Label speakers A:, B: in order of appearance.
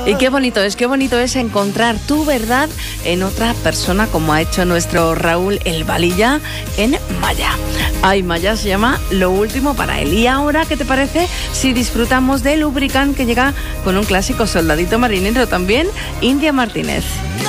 A: Y qué bonito es encontrar tu verdad en otra persona, como ha hecho nuestro Raúl El Valilla en Maya. Ay, Maya se llama Lo Último para él. Y ahora, ¿qué te parece si disfrutamos de Lubricant, que llega con un clásico, Soldadito Marinero, también India Martínez?